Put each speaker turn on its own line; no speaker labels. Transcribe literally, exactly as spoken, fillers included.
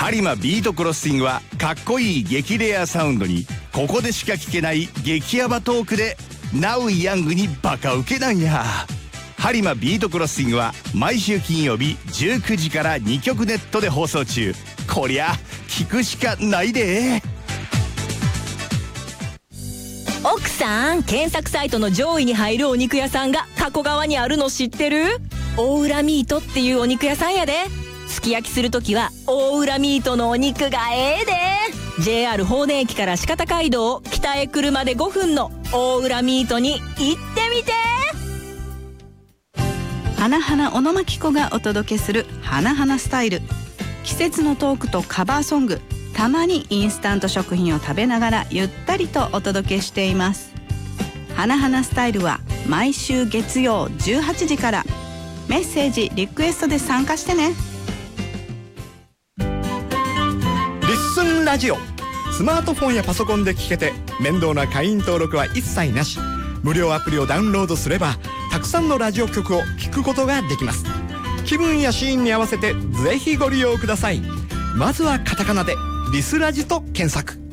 播磨ビートクロッシングはかっこいい激レアサウンドにここでしか聞けない激ヤバトークでナウイヤングにバカウケなんや。播磨ビートクロッシングは毎週金曜日じゅうくじからにきょくネットで放送中。こりゃ聞くしかないで。
奥さん、検索サイトの上位に入るお肉屋さんが加古川にあるの知ってる？大浦ミートっていうお肉屋さんやで。すき焼きするときは大浦ミートのお肉がええで。 ジェイアール 法然駅から四方街道を北へ車でごふんの大浦ミートに行ってみて。
花々小野真紀子がお届けする花々スタイル。季節のトークとカバーソング、たまにインスタント食品を食べながらゆったりとお届けしています。花々スタイルは毎週月曜じゅうはちじから。メッセージリクエストで参加してね。
リッスンラジオ、スマートフォンやパソコンで聞けて面倒な会員登録は一切なし。無料アプリをダウンロードすればたくさんのラジオ局を聞くことができます。気分やシーンに合わせてぜひご利用ください。まずはカタカナでリスラジと検索。